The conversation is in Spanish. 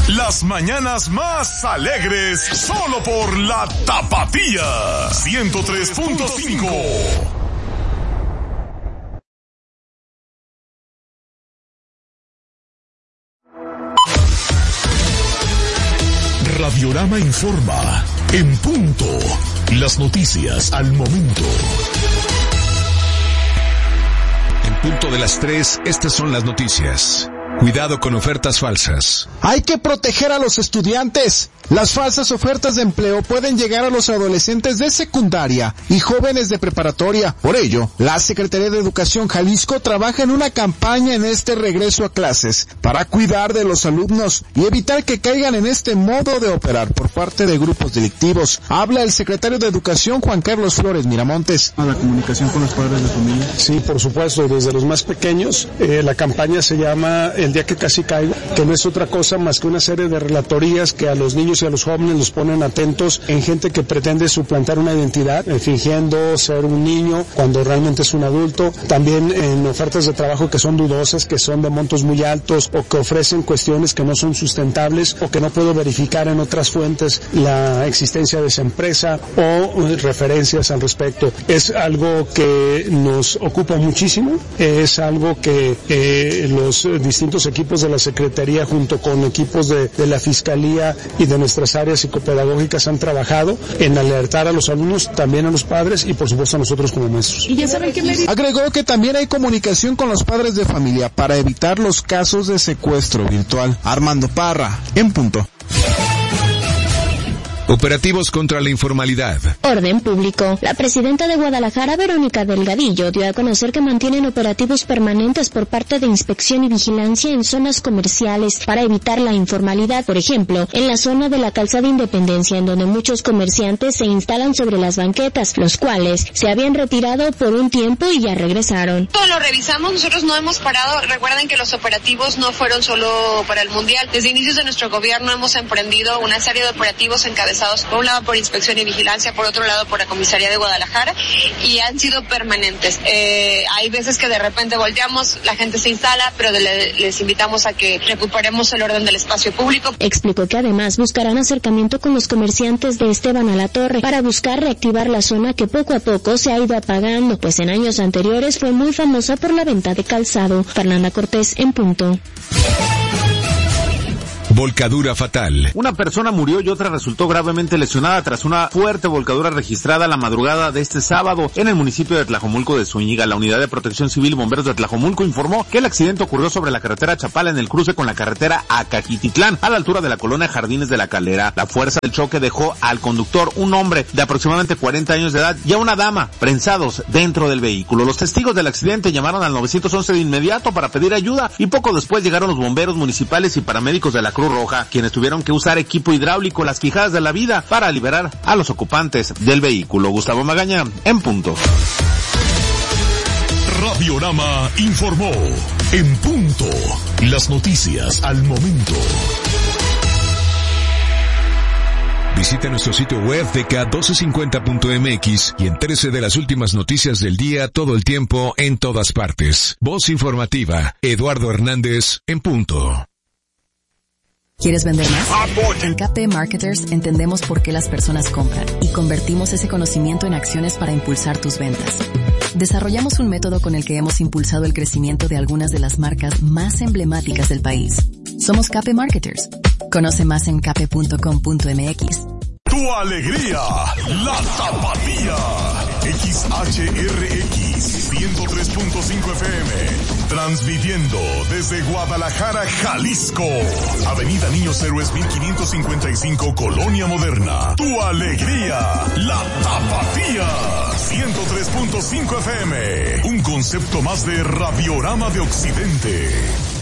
las mañanas más alegres solo por la Tapatía 103.5. Radiorama informa en punto. Las noticias al momento. En punto de las 3, estas son las noticias. Cuidado con ofertas falsas. Hay que proteger a los estudiantes. Las falsas ofertas de empleo pueden llegar a los adolescentes de secundaria y jóvenes de preparatoria. Por ello, la Secretaría de Educación Jalisco trabaja en una campaña en este regreso a clases para cuidar de los alumnos y evitar que caigan en este modo de operar por parte de grupos delictivos. Habla el secretario de Educación, Juan Carlos Flores Miramontes. ¿La comunicación con los padres de familia? Sí, por supuesto, desde los más pequeños. La campaña se llama El día que casi caigo, que no es otra cosa más que una serie de relatorías que a los niños y a los jóvenes los ponen atentos en gente que pretende suplantar una identidad, fingiendo ser un niño cuando realmente es un adulto. También en ofertas de trabajo que son dudosas, que son de montos muy altos o que ofrecen cuestiones que no son sustentables o que no puedo verificar en otras fuentes la existencia de esa empresa o referencias al respecto. Es algo que nos ocupa muchísimo, es algo que los distintos equipos de la Secretaría junto con equipos de la Fiscalía y de nuestras áreas psicopedagógicas han trabajado en alertar a los alumnos, también a los padres y por supuesto a nosotros como maestros. Y ya saben que agregó que también hay comunicación con los padres de familia para evitar los casos de secuestro virtual. Armando Parra, en punto. Operativos contra la informalidad. Orden público. La presidenta de Guadalajara, Verónica Delgadillo, dio a conocer que mantienen operativos permanentes por parte de inspección y vigilancia en zonas comerciales para evitar la informalidad. Por ejemplo, en la zona de la Calzada Independencia, en donde muchos comerciantes se instalan sobre las banquetas, los cuales se habían retirado por un tiempo y ya regresaron. Todo lo revisamos, nosotros no hemos parado. Recuerden que los operativos no fueron solo para el Mundial. Desde inicios de nuestro gobierno hemos emprendido una serie de operativos encabezados por un lado por inspección y vigilancia, por otro lado por la Comisaría de Guadalajara, y han sido permanentes. Hay veces que de repente volteamos, la gente se instala, pero les invitamos a que recuperemos el orden del espacio público. Explicó que además buscarán acercamiento con los comerciantes de Esteban a la Torre para buscar reactivar la zona que poco a poco se ha ido apagando, pues en años anteriores fue muy famosa por la venta de calzado. Fernanda Cortés, en punto. Volcadura fatal. Una persona murió y otra resultó gravemente lesionada tras una fuerte volcadura registrada la madrugada de este sábado en el municipio de Tlajomulco de Zúñiga. La Unidad de Protección Civil y Bomberos de Tlajomulco informó que el accidente ocurrió sobre la carretera Chapala en el cruce con la carretera Acajititlán, a la altura de la colonia Jardines de la Calera. La fuerza del choque dejó al conductor, un hombre de aproximadamente 40 años de edad, y a una dama prensados dentro del vehículo. Los testigos del accidente llamaron al 911 de inmediato para pedir ayuda y poco después llegaron los bomberos municipales y paramédicos de la Cruz Roja, quienes tuvieron que usar equipo hidráulico, las quijadas de la vida, para liberar a los ocupantes del vehículo. Gustavo Magaña, en punto. Radiorama informó en punto. Las noticias al momento. Visite nuestro sitio web dk1250.mx y entérese de las últimas noticias del día todo el tiempo en todas partes. Voz informativa, Eduardo Hernández, en punto. ¿Quieres vender más? En KP Marketers entendemos por qué las personas compran y convertimos ese conocimiento en acciones para impulsar tus ventas. Desarrollamos un método con el que hemos impulsado el crecimiento de algunas de las marcas más emblemáticas del país. Somos KP Marketers. Conoce más en kp.com.mx. Tu alegría, la Tapatía. XHRX 103.5 FM. Transmitiendo desde Guadalajara, Jalisco. Avenida Niños Héroes 1555, Colonia Moderna. Tu alegría, la Tapatía. 103.5 FM. Un concepto más de Radiorama de Occidente.